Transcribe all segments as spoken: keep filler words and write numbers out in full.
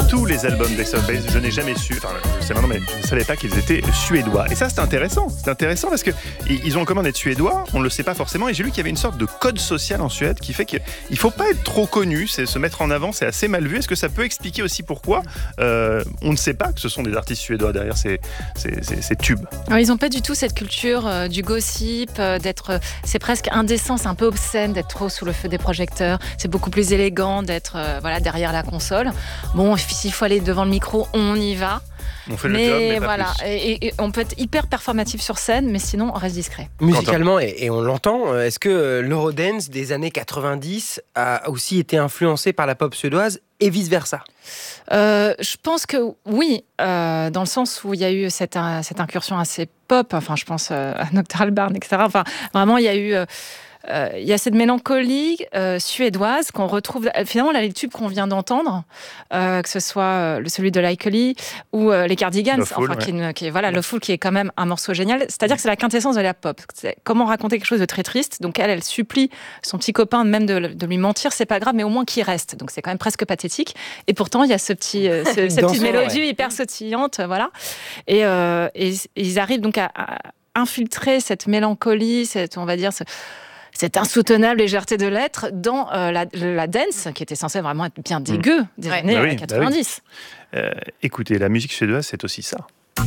tous les albums d'Ace of Base. Je n'ai jamais su, enfin je sais maintenant, mais je ne savais pas qu'ils étaient suédois. Et ça c'est intéressant, c'est intéressant parce qu'ils ont en commun d'être suédois, on ne le sait pas forcément, et j'ai lu qu'il y avait une sorte de code social en Suède qui fait qu'il ne faut pas être trop connu, c'est se mettre en avant, c'est assez mal vu. Est-ce que ça peut expliquer aussi pourquoi euh, on ne sait pas que ce sont des artistes suédois derrière ces, ces, ces, ces tubes? Alors, ils n'ont pas du tout cette culture euh, du gossip, euh, d'être, euh, c'est presque indécent, c'est un peu obscène d'être trop sous le feu des projecteurs. C'est beaucoup plus élégant d'être euh, voilà, derrière la console. Bon, s'il faut aller devant le micro, on y va. On fait mais le job, mais pas voilà, plus. et, et on peut être hyper performatif sur scène, mais sinon on reste discret. Musicalement, et, et on l'entend, est-ce que l'Eurodance des années quatre-vingt-dix a aussi été influencé par la pop suédoise et vice-versa? euh, Je pense que oui, euh, dans le sens où il y a eu cette, cette incursion assez pop, enfin je pense euh, à Nocturnal Barn, et cetera. Enfin, vraiment, il y a eu... Euh, Euh, il y a cette mélancolie euh, suédoise qu'on retrouve finalement là, les tubes qu'on vient d'entendre, euh, que ce soit euh, celui de Likely ou euh, les Cardigans, Loveful, enfin, ouais. qui, est une, qui est voilà Loveful, qui est quand même un morceau génial. C'est-à-dire que c'est la quintessence de la pop. C'est comment raconter quelque chose de très triste. Donc elle, elle supplie son petit copain même de, de lui mentir, c'est pas grave, mais au moins qu'il reste. Donc c'est quand même presque pathétique. Et pourtant il y a ce petit, euh, ce, cette petite mélodie ouais. hyper sautillante, voilà. Et, euh, et, et ils arrivent donc à, à infiltrer cette mélancolie, cette, on va dire. Ce, cette insoutenable légèreté de l'être dans euh, la, la dance, qui était censée vraiment être bien dégueu des ouais. années bah oui, quatre-vingt-dix. Bah oui. euh, écoutez, la musique suédoise, c'est aussi ça.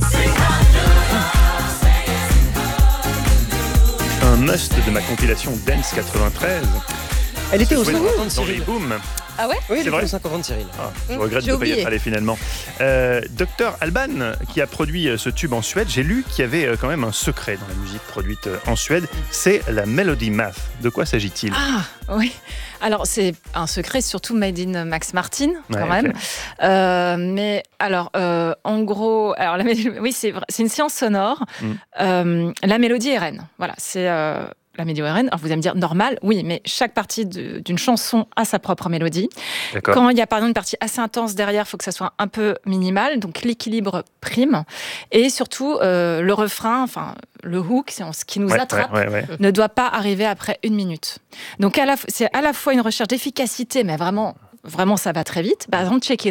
Un must de ma compilation Dance quatre-vingt-treize. Elle était au cinquante dans Cyril. les booms. Ah ouais? Oui, c'est vrai. au cinquante Cyril. Ah, je regrette J'ai de ne pas y oublié. être allé finalement. Euh, Docteur Alban, qui a produit ce tube en Suède, j'ai lu qu'il y avait quand même un secret dans la musique produite en Suède, c'est la Melody Math. De quoi s'agit-il? Ah oui. Alors c'est un secret, surtout made in Max Martin quand ouais, même. Okay. Euh, mais alors euh, en gros, alors la, oui c'est c'est une science sonore. Mm. Euh, la mélodie est reine. Voilà, c'est euh, la mélodie est reine. Alors vous allez me dire normal, oui, mais chaque partie de, d'une chanson a sa propre mélodie. D'accord. Quand il y a par exemple une partie assez intense derrière, il faut que ça soit un peu minimal, donc l'équilibre prime. Et surtout, euh, le refrain, enfin le hook, c'est ce qui nous ouais, attrape, ouais, ouais, ouais. ne doit pas arriver après une minute. Donc à la, c'est à la fois une recherche d'efficacité, mais vraiment, vraiment ça va très vite. Par exemple, Check It